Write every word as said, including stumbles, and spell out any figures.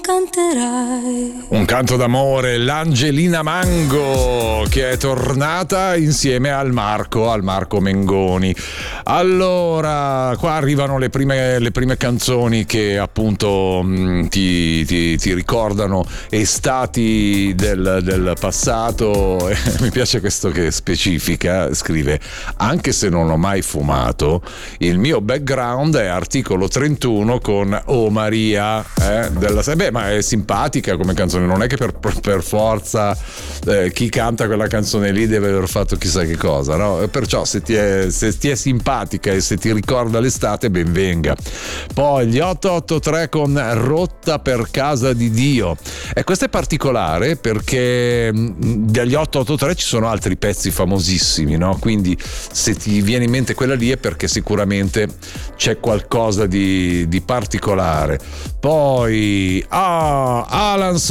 canterai. Un canto d'amore, l'Angelina Mango, che è tornata insieme al Marco, al Marco Mengoni. Allora, qua arrivano le prime, le prime canzoni che appunto mh, ti, ti, ti ricordano estati del, del passato. Mi piace questo che specifica, scrive: anche se non ho mai fumato, il mio background è articolo trentuno con Oh Maria, eh, della Beh, ma è simpatica come canzone, non è che per, per forza eh, chi canta quella canzone lì deve aver fatto chissà che cosa, no? Perciò se ti è, se ti è simpatica e se ti ricorda l'estate, ben venga. Poi gli otto otto tre con Rotta per casa di Dio, e questo è particolare perché dagli otto otto tre ci sono altri pezzi famosissimi, no? Quindi se ti viene in mente quella lì è perché sicuramente c'è qualcosa di, di particolare. Poi ah, Alan